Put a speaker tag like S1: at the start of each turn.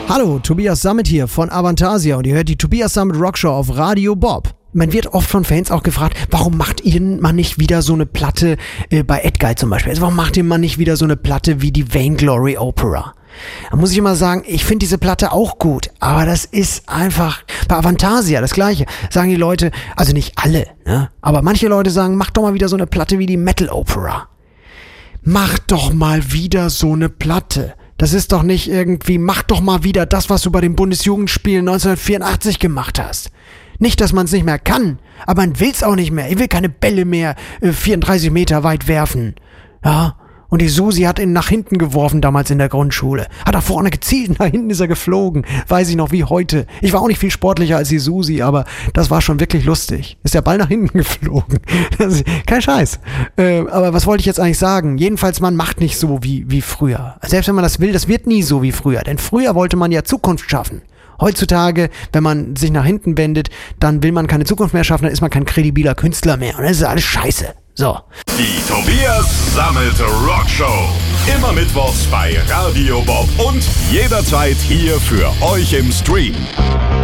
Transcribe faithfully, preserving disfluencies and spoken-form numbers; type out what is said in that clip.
S1: Hallo, Tobias Sammet hier von Avantasia und ihr hört die Tobias Sammet Rockshow auf Radio Bob. Man wird oft von Fans auch gefragt, warum macht ihr mal nicht wieder so eine Platte, äh, bei Edguy zum Beispiel, also warum macht ihr mal nicht wieder so eine Platte wie die Vainglory Opera? Da muss ich immer sagen, ich finde diese Platte auch gut, aber das ist einfach, bei Avantasia das Gleiche, sagen die Leute, also nicht alle, ne? Aber manche Leute sagen, mach doch mal wieder so eine Platte wie die Metal Opera. Mach doch mal wieder so eine Platte. Das ist doch nicht irgendwie, mach doch mal wieder das, was du bei den Bundesjugendspielen neunzehnhundertvierundachtzig gemacht hast. Nicht, dass man es nicht mehr kann, aber man will es auch nicht mehr. Ich will keine Bälle mehr äh, vierunddreißig Meter weit werfen. Ja, und die Susi hat ihn nach hinten geworfen damals in der Grundschule. Hat er vorne gezielt, nach hinten ist er geflogen. Weiß ich noch wie heute. Ich war auch nicht viel sportlicher als die Susi, aber das war schon wirklich lustig. Ist der Ball nach hinten geflogen. Das ist kein Scheiß. Äh, aber was wollte ich jetzt eigentlich sagen? Jedenfalls, man macht nicht so wie, wie früher. Selbst wenn man das will, das wird nie so wie früher. Denn früher wollte man ja Zukunft schaffen. Heutzutage, wenn man sich nach hinten wendet, dann will man keine Zukunft mehr schaffen, dann ist man kein kredibiler Künstler mehr. Und das ist alles scheiße. So.
S2: Die Tobias Sammet Rockshow. Immer mittwochs bei Radio Bob und jederzeit hier für euch im Stream.